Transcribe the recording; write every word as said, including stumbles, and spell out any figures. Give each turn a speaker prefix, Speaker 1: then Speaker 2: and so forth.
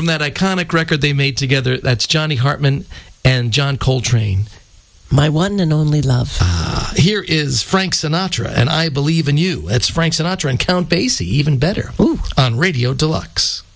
Speaker 1: from that iconic record they made together. That's Johnny Hartman and John Coltrane.
Speaker 2: My one and only love.
Speaker 1: Uh, here is Frank Sinatra and I Believe in You. That's Frank Sinatra and Count Basie, even better,
Speaker 2: Ooh.
Speaker 1: on Radio Deluxe.